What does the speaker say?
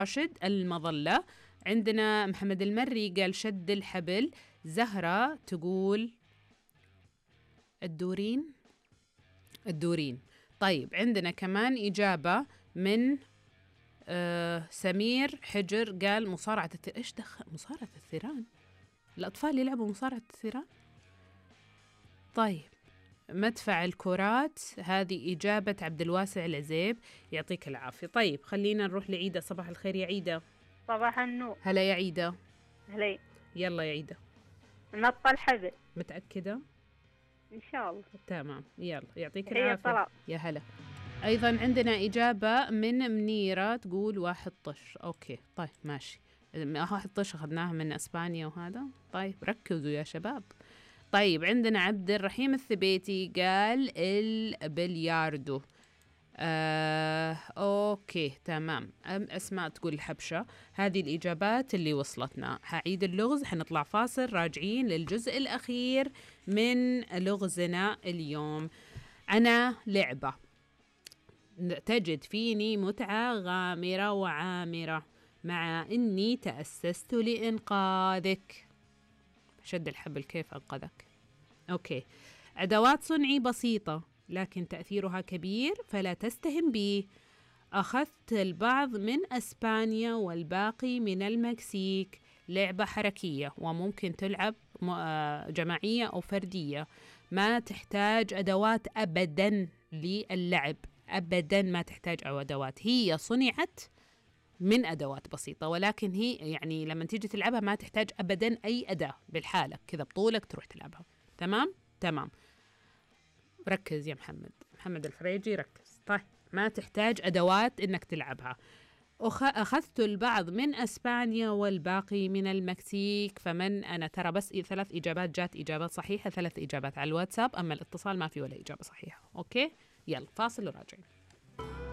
راشد المظلة. عندنا محمد المري قال شد الحبل. زهرة تقول الدورين. طيب عندنا كمان إجابة من سمير حجر قال مصارعة إيش دخل مصارعة الثيران؟ الأطفال يلعبوا مصارعة الثيران؟ طيب مدفع الكرات، هذه إجابة عبد الواسع العزيب، يعطيك العافية. طيب خلينا نروح لعيدة. صباح الخير يا عيدة. صباح النور. هلا يا عيدة. هلا. يلا يا عيدة. نط الحبل. متأكدة؟ إن شاء الله. تمام، يلا يعطيك هي العافية. طلع. يا هلا. أيضا عندنا إجابة من منيرة تقول 1 طش. أوكي طيب ماشي. 1 طش أخذناها من أسبانيا وهذا. طيب ركزوا يا شباب. طيب عندنا عبد الرحيم الثبيتي قال البلياردو. أوكي تمام. أسماء تقول الحبشة. هذه الإجابات اللي وصلتنا. هعيد اللغز، حنطلع فاصل، راجعين للجزء الأخير من لغزنا اليوم. أنا لعبة تجد فيني متعة غامرة وعامرة، مع إني تأسست لإنقاذك. شد الحبل كيف أنقذك؟ أوكي. أدوات صنعي بسيطة لكن تأثيرها كبير، فلا تستهن بي. أخذت البعض من أسبانيا والباقي من المكسيك. لعبة حركية وممكن تلعب جماعية أو فردية. ما تحتاج أدوات أبدا للعب، أبدا ما تحتاج أدوات. هي صنعت من أدوات بسيطة، ولكن هي يعني لما تيجي تلعبها ما تحتاج أبدا أي أداة، بالحالة كذا بطولك تروح تلعبها. تمام. ركز يا محمد الفريجي ركز. طيب ما تحتاج أدوات إنك تلعبها. أخذت البعض من أسبانيا والباقي من المكسيك. فمن أنا؟ ترى بس 3 إجابات جات إجابات صحيحة، 3 إجابات على الواتساب، أما الاتصال ما في ولا إجابة صحيحة. أوكي يلا فاصل وراجعين.